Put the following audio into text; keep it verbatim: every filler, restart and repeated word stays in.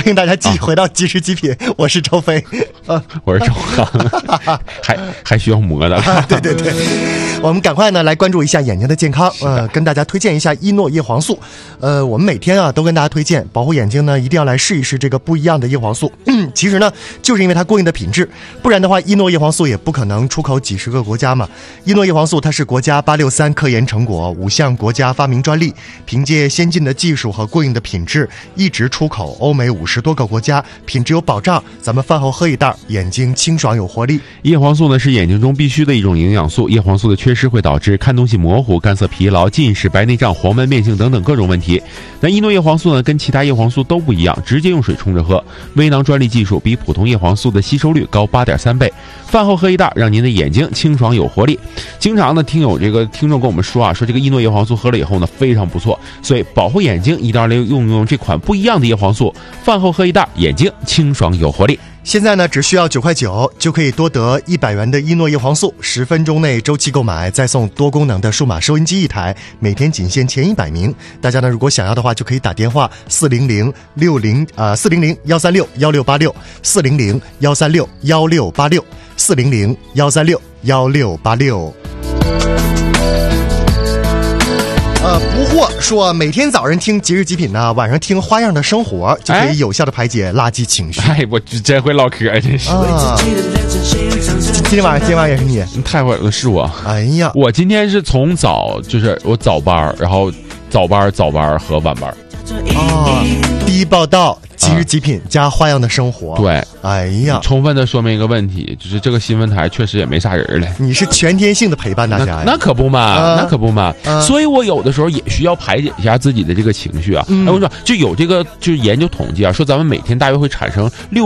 迎大家继续回到即时极品，啊、我是周飞， 呃，我是周航，还还需要磨的、 啊。对对对，我们赶快呢来关注一下眼睛的健康，呃，跟大家推荐一下伊诺叶黄素。呃，我们每天啊都跟大家推荐保护眼睛呢，一定要来试一试这个不一样的叶黄素。嗯，其实呢，就是因为它过硬的品质，不然的话，伊诺叶黄素也不可能出口几十个国家嘛。伊诺叶黄素它是国家八六三科研成果，五项国家发明专利，凭借先进的技术和过硬的品质，一直出口欧美五十多个国家，品质有保障。咱们饭后喝一袋，眼睛清爽有活力。 叶黄素呢是眼睛中必须的一种营养素，叶黄素的缺失会导致看东西模糊、干涩疲劳、近视、白内障、黄斑变性等等各种问题。那伊诺叶黄素呢跟其他叶黄素都不一样，直接用水冲着喝，微囊专利技术比普通叶黄素的吸收率高 八点三倍。饭后喝一袋，让您的眼睛清爽有活力。经常呢听有这个听众跟我们说啊，说这个伊诺叶黄素喝了以后呢非常不错，所以保护眼睛一定要用用这款不一样的叶黄素，饭后喝一袋，眼睛清爽有活力。 现在呢，只需要九块九就可以多得一百元的伊诺叶黄素，十分钟内周期购买，再送多功能的数码收音机一台，每天仅限前一百名。大家呢，如果想要的话，就可以打电话四零零六零呃四零零幺三六幺六八六四零零幺三六幺六八六四零零幺三六幺六八六。呃，不惑说每天早上听即日极品呢，晚上听花样的生活，就可以有效的排解垃圾情绪。 哎，我真会唠嗑，真是。 啊，今天晚上，今天晚上也是你， 太会了，是我。 哎呀， 我今天是从早，就是我早班，然后早班、早班和晚班。 啊，第一报道。即日极品加花样的生活， 对， 哎呀， 充分的说明一个问题，就是这个新闻台确实也没啥人了。 你是全天性的陪伴大家呀， 那, 那可不嘛，啊、那可不嘛、啊。所以我有的时候也需要排解一下自己的这个情绪啊。嗯、哎，我说就有这个就是研究统计啊，说咱们每天大约会产生六。